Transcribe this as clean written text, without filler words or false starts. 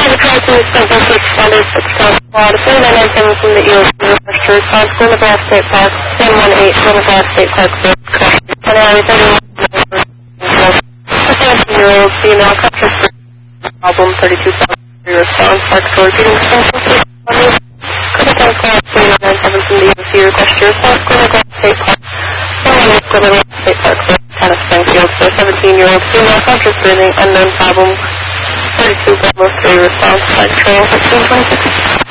the crisis, Central Six Standard 6 Squad, 3997 from the EOC request to respond to Glenmcgrath State Park, 118 Glenmcgrath State Park, crash 10 hours, 17-year-old female, conscious problem, 32,000 response, Park Store, repeating Central Six Squad, Glenmcgrath Squad, 3997 from the EOC request to respond to Glenmcgrath State Park, 118 Glenmcgrath State Park, Town of Springfield, for 17-year-old female, conscious breathing, unknown problem, 32 Bravo 3 response, Park Trail 1526.